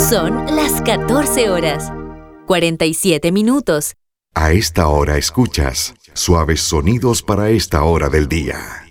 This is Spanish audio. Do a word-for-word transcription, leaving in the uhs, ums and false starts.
Son las catorce horas, cuarenta y siete minutos. A esta hora escuchas suaves sonidos para esta hora del día.